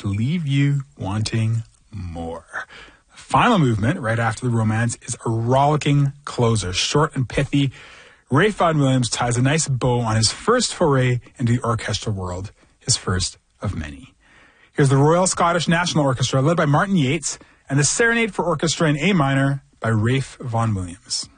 to leave you wanting more. The final movement, right after the romance, is a rollicking closer, short and pithy. Ralph Vaughan Williams ties a nice bow on his first foray into the orchestral world, his first of many. Here's the Royal Scottish National Orchestra, led by Martin Yates, and the Serenade for Orchestra in A minor by Ralph Vaughan Williams.